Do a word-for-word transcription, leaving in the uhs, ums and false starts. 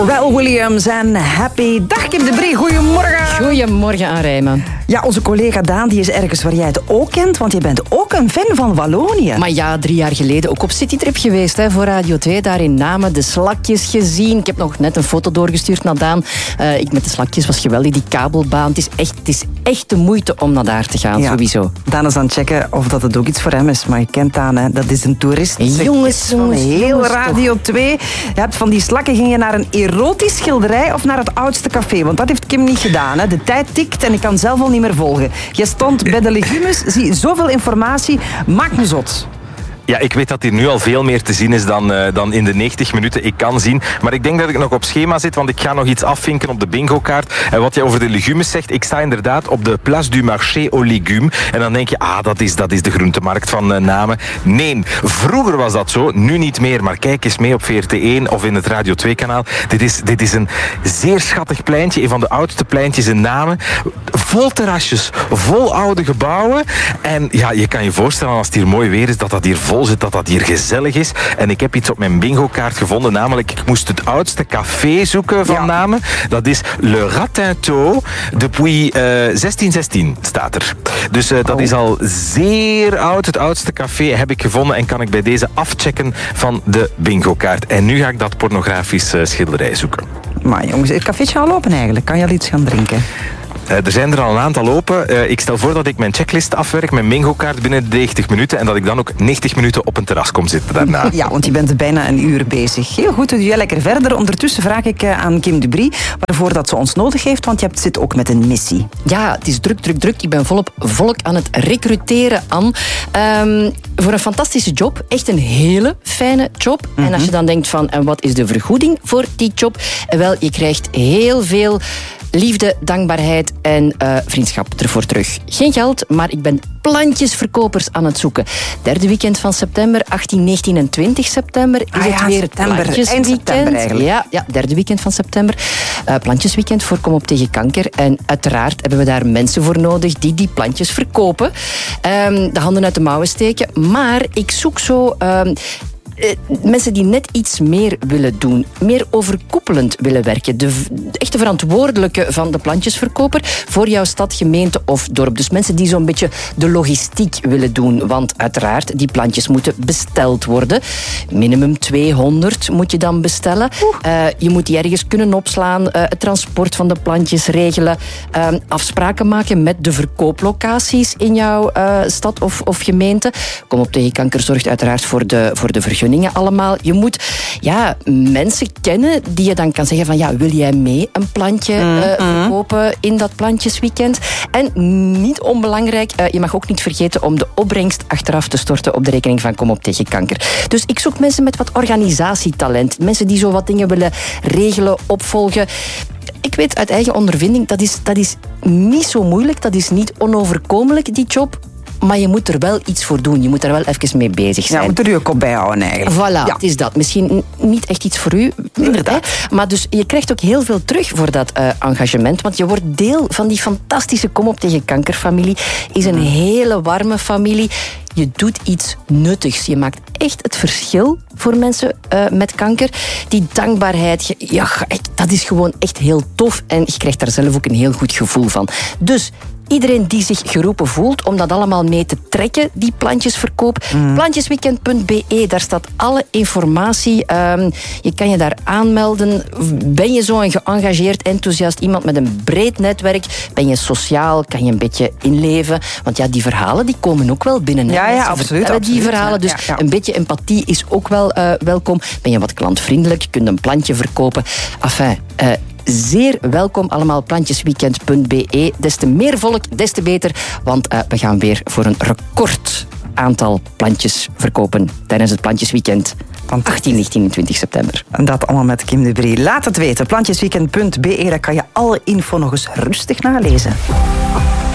Pharrell Williams en Happy. Dag Kim de Brie, goedemorgen. Goedemorgen aan Rijmen. Ja, onze collega Daan die is ergens waar jij het ook kent, want je bent ook een fan van Wallonië. Maar ja, drie jaar geleden ook op citytrip geweest hè, voor Radio twee. Daar in Namen de slakjes gezien. Ik heb nog net een foto doorgestuurd naar Daan. Uh, ik met de slakjes was geweldig, die kabelbaan. Het is echt, het is echt de moeite om naar daar te gaan, ja. Sowieso. Daan is aan het checken of dat het ook iets voor hem is. Maar je kent Daan, hè? Dat is een toerist. Jongens, jongens, van heel jongens, Radio twee. Je hebt van die slakken, ging je naar een erotisch schilderij of naar het oudste café? Want dat heeft Kim niet gedaan. Hè? De tijd tikt en ik kan zelf al niet meer volgen. Je stond bij de legumes, zie zoveel informatie. Maak me zot. Ja, ik weet dat hier nu al veel meer te zien is dan, uh, dan in de negentig minuten ik kan zien. Maar ik denk dat ik nog op schema zit, want ik ga nog iets afvinken op de bingo-kaart. En wat je over de legumes zegt, ik sta inderdaad op de Place du Marché aux Légumes. En dan denk je, ah, dat is, dat is de groentemarkt van uh, Namen. Nee, vroeger was dat zo, nu niet meer. Maar kijk eens mee op V R T één of in het Radio twee kanaal. Dit is, dit is een zeer schattig pleintje, een van de oudste pleintjes in Namen. Vol terrasjes, vol oude gebouwen. En ja, je kan je voorstellen als het hier mooi weer is, dat dat hier vol zit, dat dat hier gezellig is. En ik heb iets op mijn bingo-kaart gevonden, namelijk ik moest het oudste café zoeken van ja. Namen. Dat is Le Ratinto, depuis uh, zestien zestien staat er. Dus uh, dat oh. is al zeer oud. Het oudste café heb ik gevonden en kan ik bij deze afchecken van de bingo-kaart. En nu ga ik dat pornografisch uh, schilderij zoeken. Maar jongens, het cafeetje al open eigenlijk. Kan je al iets gaan drinken? Uh, er zijn er al een aantal open. Uh, ik stel voor dat ik mijn checklist afwerk, mijn bingo-kaart binnen de negentig minuten en dat ik dan ook negentig minuten op een terras kom zitten daarna. Ja, want je bent bijna een uur bezig. Heel goed, doe jij lekker verder. Ondertussen vraag ik uh, aan Kim de Brie waarvoor dat ze ons nodig heeft, want je hebt, zit ook met een missie. Ja, het is druk, druk, druk. Ik ben volop volk aan het recruteren aan. Um, voor een fantastische job. Echt een hele fijne job. Mm-hmm. En als je dan denkt van, en wat is de vergoeding voor die job? Wel, je krijgt heel veel liefde, dankbaarheid en uh, vriendschap ervoor terug. Geen geld, maar ik ben plantjesverkopers aan het zoeken. Derde weekend van september, achttien, negentien en twintig september is ah, ja, het weer september, plantjesweekend. Eind september eigenlijk. Ja, ja, derde weekend van september. Uh, plantjesweekend voor Kom op tegen kanker. En uiteraard hebben we daar mensen voor nodig die die plantjes verkopen. Um, de handen uit de mouwen steken. Maar ik zoek zo Um, Uh, mensen die net iets meer willen doen. Meer overkoepelend willen werken. De v- echte verantwoordelijke van de plantjesverkoper voor jouw stad, gemeente of dorp. Dus mensen die zo'n beetje de logistiek willen doen. Want uiteraard, die plantjes moeten besteld worden. Minimum tweehonderd moet je dan bestellen. Uh, je moet die ergens kunnen opslaan. Uh, het transport van de plantjes regelen. Uh, afspraken maken met de verkooplocaties in jouw uh, stad of, of gemeente. Kom op tegen kanker zorgt uiteraard voor de, voor de vergunningen allemaal. Je moet ja, mensen kennen die je dan kan zeggen van ja, wil jij mee een plantje uh, mm-hmm. verkopen in dat plantjesweekend? En niet onbelangrijk, uh, je mag ook niet vergeten om de opbrengst achteraf te storten op de rekening van Kom op tegen kanker. Dus ik zoek mensen met wat organisatietalent. Mensen die zo wat dingen willen regelen, opvolgen. Ik weet uit eigen ondervinding, dat is, dat is niet zo moeilijk, dat is niet onoverkomelijk, die job. Maar je moet er wel iets voor doen. Je moet er wel even mee bezig zijn. Ja, je moet er je kop bij houden eigenlijk. Voilà, ja. het is dat. Misschien niet echt iets voor u. Inderdaad. Hè? Maar dus je krijgt ook heel veel terug voor dat uh, engagement. Want je wordt deel van die fantastische Kom op tegen kankerfamilie. Is een hele warme familie. Je doet iets nuttigs. Je maakt echt het verschil voor mensen uh, met kanker. Die dankbaarheid, ja, dat is gewoon echt heel tof. En je krijgt daar zelf ook een heel goed gevoel van. Dus iedereen die zich geroepen voelt om dat allemaal mee te trekken, die plantjesverkoop. Mm. Plantjesweekend punt b e, daar staat alle informatie. Um, je kan je daar aanmelden. Ben je zo'n geëngageerd, enthousiast iemand met een breed netwerk? Ben je sociaal? Kan je een beetje inleven? Want ja, die verhalen die komen ook wel binnen. Ja, ja, absoluut. absoluut. Die verhalen, dus ja, ja. een beetje empathie is ook wel uh, welkom. Ben je wat klantvriendelijk? Kun je een plantje verkopen? Enfin, uh, zeer welkom allemaal, plantjesweekend punt b e. Des te meer volk, des te beter, want uh, we gaan weer voor een record aantal plantjes verkopen tijdens het plantjesweekend. achttien, negentien en twintig september. En dat allemaal met Kim de Brie. Laat het weten. plantjesweekend punt b e, daar kan je alle info nog eens rustig nalezen.